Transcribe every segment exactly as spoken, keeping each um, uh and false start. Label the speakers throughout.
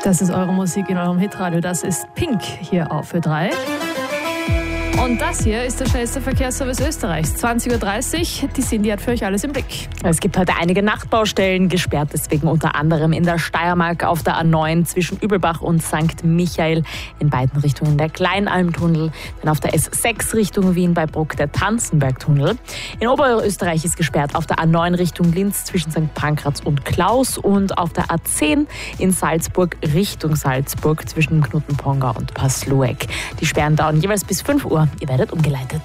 Speaker 1: Das ist eure Musik in eurem Hitradio. Das ist Pink hier auf Ö drei. Und das hier ist der schnellste Verkehrsservice Österreichs. zwanzig Uhr dreißig. Die Cindy hat für euch alles im Blick.
Speaker 2: Es gibt heute einige Nachtbaustellen, gesperrt deswegen unter anderem in der Steiermark auf der A neun zwischen Übelbach und Sankt Michael, in beiden Richtungen der Kleinalmtunnel, dann auf der S sechs Richtung Wien bei Bruck der Tanzenbergtunnel. In Oberösterreich ist gesperrt auf der A neun Richtung Linz zwischen Sankt Pankraz und Klaus und auf der A zehn in Salzburg Richtung Salzburg zwischen Knutenponga und Pasluek. Die Sperren dauern jeweils bis fünf Uhr. Ihr werdet umgeleitet.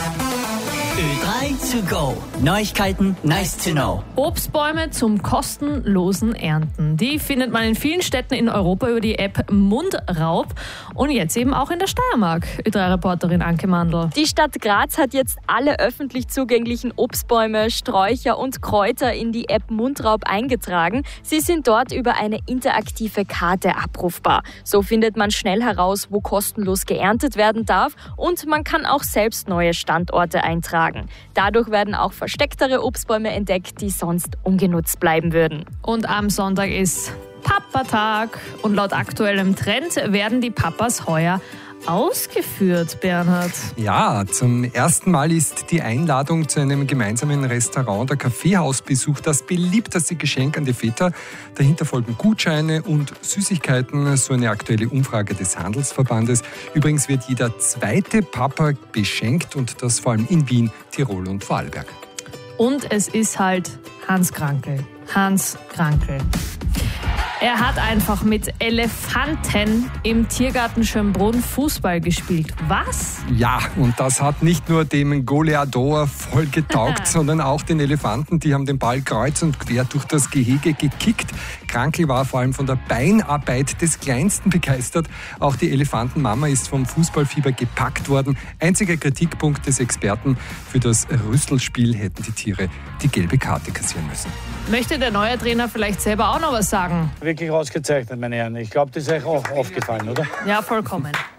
Speaker 3: Ö drei to go. Neuigkeiten, nice to know.
Speaker 1: Obstbäume zum kostenlosen Ernten. Die findet man in vielen Städten in Europa über die App Mundraub und jetzt eben auch in der Steiermark. Ö drei Reporterin Anke Mandl.
Speaker 4: Die Stadt Graz hat jetzt alle öffentlich zugänglichen Obstbäume, Sträucher und Kräuter in die App Mundraub eingetragen. Sie sind dort über eine interaktive Karte abrufbar. So findet man schnell heraus, wo kostenlos geerntet werden darf und man kann auch selbst neue Standorte eintragen. Dadurch werden auch verstecktere Obstbäume entdeckt, die sonst ungenutzt bleiben würden.
Speaker 1: Und am Sonntag ist Papatag und laut aktuellem Trend werden die Papas heuer ausgeführt, Bernhard.
Speaker 5: Ja, zum ersten Mal ist die Einladung zu einem gemeinsamen Restaurant- oder Kaffeehausbesuch das beliebteste Geschenk an die Väter. Dahinter folgen Gutscheine und Süßigkeiten, so eine aktuelle Umfrage des Handelsverbandes. Übrigens wird jeder zweite Papa beschenkt und das vor allem in Wien, Tirol und Vorarlberg.
Speaker 1: Und es ist halt Hans Krankl. Hans Krankl. Er hat einfach mit Elefanten im Tiergarten Schönbrunn Fußball gespielt. Was?
Speaker 5: Ja, und das hat nicht nur dem Goleador voll getaugt, sondern auch den Elefanten. Die haben den Ball kreuz und quer durch das Gehege gekickt. Krankl war vor allem von der Beinarbeit des Kleinsten begeistert. Auch die Elefantenmama ist vom Fußballfieber gepackt worden. Einziger Kritikpunkt des Experten: für das Rüsselspiel hätten die Tiere die gelbe Karte kassieren müssen.
Speaker 1: Möchte der neue Trainer vielleicht selber auch noch was sagen?
Speaker 6: Wirklich ausgezeichnet, meine Herren. Ich glaube, das ist euch auch aufgefallen, oder?
Speaker 1: Ja, vollkommen.